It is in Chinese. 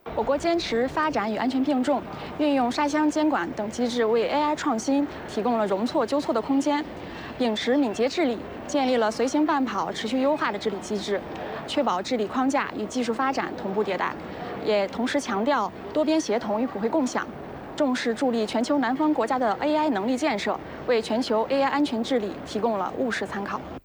我国坚持发展与安全并重，运用沙箱监管等机制，为 AI 创新提供了容错纠错的空间。秉持敏捷治理，建立了随行伴跑、持续优化的治理机制，确保治理框架与技术发展同步迭代，也同时强调多边协同与普惠共享，重视助力全球南方国家的 AI 能力建设，为全球 AI 安全治理提供了务实参考。